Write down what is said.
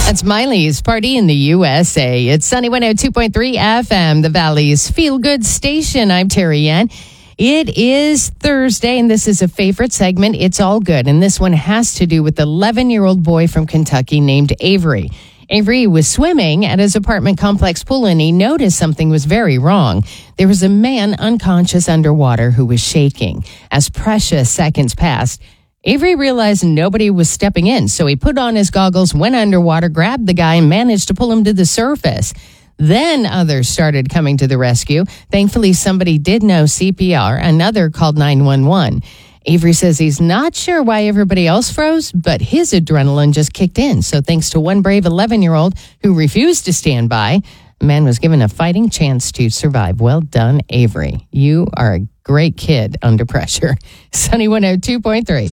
That's Miley's Party in the USA. It's Sunny 102.3 FM, the Valley's feel-good station. I'm Terry Ann. It is Thursday, and this is a favorite segment. It's all good, and this one has to do with the 11-year-old boy from Kentucky named Avery. Avery was swimming at his apartment complex pool, and he noticed something was very wrong. There was a man unconscious underwater who was shaking. As precious seconds passed, Avery realized nobody was stepping in, so he put on his goggles, went underwater, grabbed the guy, and managed to pull him to the surface. Then others started coming to the rescue. Thankfully, somebody did know CPR. Another called 911. Avery says he's not sure why everybody else froze, but his adrenaline just kicked in. So thanks to one brave 11-year-old who refused to stand by, a man was given a fighting chance to survive. Well done, Avery. You are a great kid under pressure. Sunny 102.3.